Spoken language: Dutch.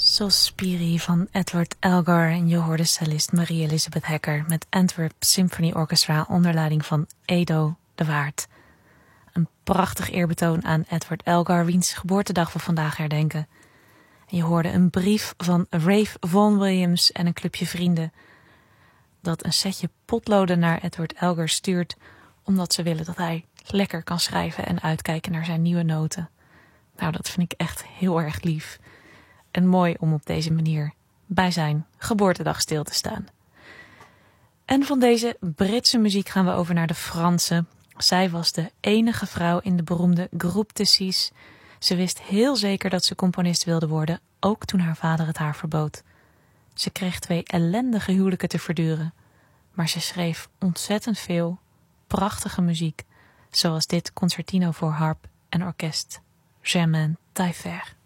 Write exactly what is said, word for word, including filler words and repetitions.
Sospiri van Edward Elgar en je hoorde cellist Marie-Elisabeth Hecker met Antwerp Symphony Orchestra onder leiding van Edo de Waard. Een prachtig eerbetoon aan Edward Elgar, wiens geboortedag we vandaag herdenken. En je hoorde een brief van Ralph Vaughan Williams en een clubje vrienden dat een setje potloden naar Edward Elgar stuurt, omdat ze willen dat hij lekker kan schrijven en uitkijken naar zijn nieuwe noten. Nou, dat vind ik echt heel erg lief. En mooi om op deze manier bij zijn geboortedag stil te staan. En van deze Britse muziek gaan we over naar de Franse. Zij was de enige vrouw in de beroemde Groupe de Six. Ze wist heel zeker dat ze componist wilde worden, ook toen haar vader het haar verbood. Ze kreeg twee ellendige huwelijken te verduren. Maar ze schreef ontzettend veel prachtige muziek, zoals dit concertino voor harp en orkest, Germaine Taillefer.